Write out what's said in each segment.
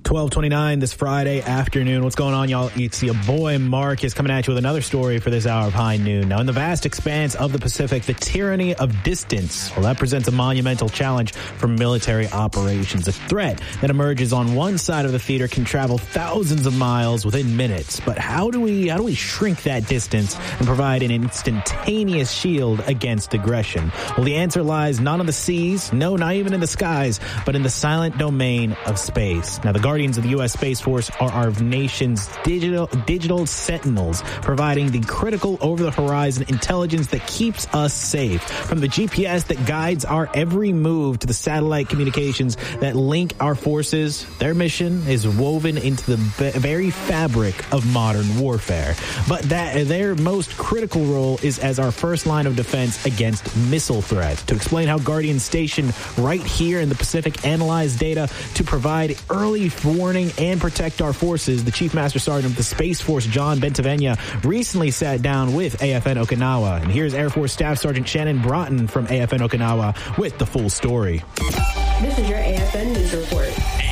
12:29 this Friday afternoon. What's going on, y'all? It's your boy Marcus coming at you with another story for this hour of High Noon. Now, in the vast expanse of the Pacific, the tyranny of distance, well, that presents a monumental challenge for military operations. A threat that emerges on one side of the theater can travel thousands of miles within minutes. But how do we shrink that distance and provide an instantaneous shield against aggression? Well, the answer lies not on the seas, no, not even in the skies, but in the silent domain of space. Now, the Guardians of the U.S. Space Force are our nation's digital sentinels, providing the critical over-the-horizon intelligence that keeps us safe. From the GPS that guides our every move to the satellite communications that link our forces, their mission is woven into the very fabric of modern warfare. But their most critical role is as our first line of defense against missile threats. To explain how Guardians stationed right here in the Pacific analyze data to provide early warning and protect our forces, the Chief Master Sergeant of the Space Force, John Bentavenia, recently sat down with AFN Okinawa. And here's Air Force Staff Sergeant Shannon Broughton from AFN Okinawa with the full story. This is your AFN News Report.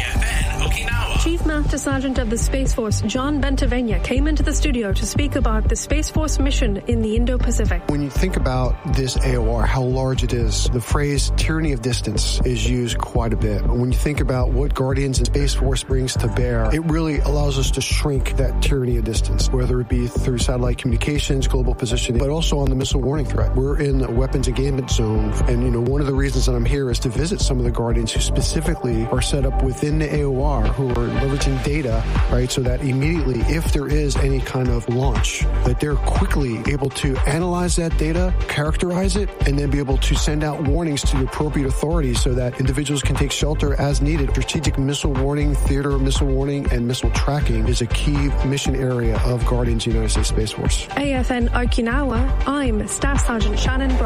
AFN Okinawa. Chief Master Sergeant of the Space Force, John Bentavenia, came into the studio to speak about the Space Force mission in the Indo-Pacific. When you think about this AOR, how large it is, the phrase tyranny of distance is used quite a bit. When you think about what Guardians and Space Force brings to bear, it really allows us to shrink that tyranny of distance, whether it be through satellite communications, global positioning, but also on the missile warning threat. We're in a weapons engagement zone, and one of the reasons that I'm here is to visit some of the Guardians who specifically are set up within the AOR, who are leveraging data, right, so that immediately, if there is any kind of launch, that they're quickly able to analyze that data, characterize it, and then be able to send out warnings to the appropriate authorities so that individuals can take shelter as needed. Strategic missile warning, theater missile warning, and missile tracking is a key mission area of Guardians United States Space Force. AFN Okinawa, I'm Staff Sergeant Shannon Broughton.